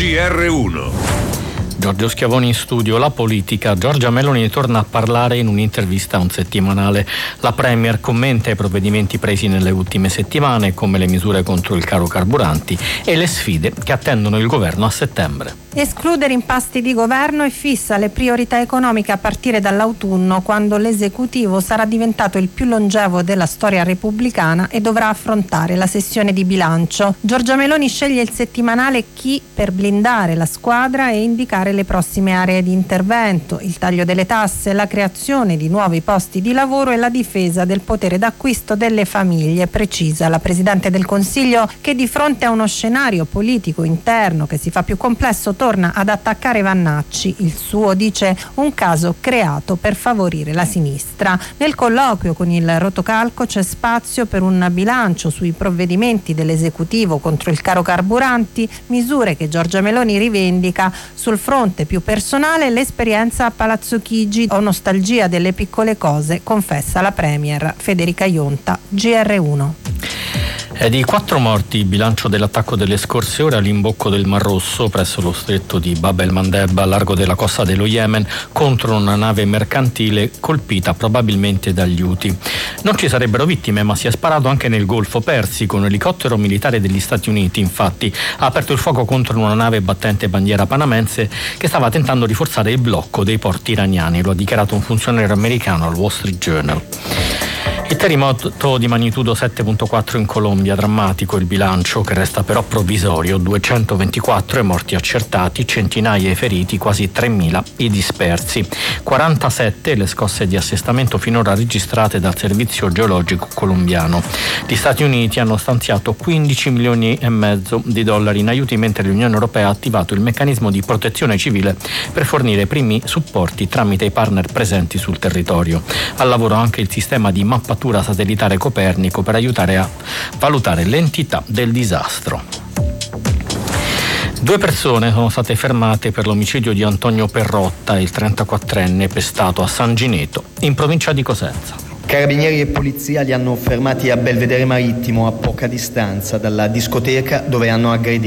GR1. Giorgio Schiavoni in studio. La politica. Giorgia Meloni torna a parlare in un'intervista a un settimanale. La Premier commenta i provvedimenti presi nelle ultime settimane, come le misure contro il caro carburanti e le sfide che attendono il governo a settembre. Escludere impasti di governo e fissa le priorità economiche a partire dall'autunno, quando l'esecutivo sarà diventato il più longevo della storia repubblicana e dovrà affrontare la sessione di bilancio. Giorgia Meloni sceglie il settimanale Chi per blindare la squadra e indicare le prossime aree di intervento: il taglio delle tasse, la creazione di nuovi posti di lavoro e la difesa del potere d'acquisto delle famiglie. Precisa la Presidente del Consiglio che di fronte a uno scenario politico interno che si fa più complesso torna ad attaccare Vannacci. Il suo, dice, un caso creato per favorire la sinistra. Nel colloquio con il rotocalco c'è spazio per un bilancio sui provvedimenti dell'esecutivo contro il caro carburanti, misure che Giorgia Meloni rivendica. Sul fronte più personale, l'esperienza a Palazzo Chigi. Ho nostalgia delle piccole cose, confessa la Premier. Federica Ionta, GR1. È di 4 morti il bilancio dell'attacco delle scorse ore all'imbocco del Mar Rosso presso lo stretto di Bab el-Mandeb a largo della costa dello Yemen contro una nave mercantile colpita probabilmente dagli Houthi. Non ci sarebbero vittime, ma si è sparato anche nel Golfo Persico. Un elicottero militare degli Stati Uniti infatti ha aperto il fuoco contro una nave battente bandiera panamense che stava tentando di forzare il blocco dei porti iraniani. Lo ha dichiarato un funzionario americano al Wall Street Journal. Il terremoto di magnitudo 7.4 in Colombia, drammatico il bilancio che resta però provvisorio: 224 i morti accertati, centinaia i feriti, quasi 3.000 i dispersi. 47 le scosse di assestamento finora registrate dal servizio geologico colombiano. Gli Stati Uniti hanno stanziato 15 milioni e mezzo di dollari in aiuti, mentre l'Unione Europea ha attivato il meccanismo di protezione civile per fornire i primi supporti tramite i partner presenti sul territorio. Al lavoro anche il sistema di mappatura satellitare Copernico per aiutare a valutare l'entità del disastro. 2 persone sono state fermate per l'omicidio di Antonio Perrotta, il 34enne pestato a San Gineto, in provincia di Cosenza. Carabinieri e polizia li hanno fermati a Belvedere Marittimo, a poca distanza dalla discoteca dove hanno aggredito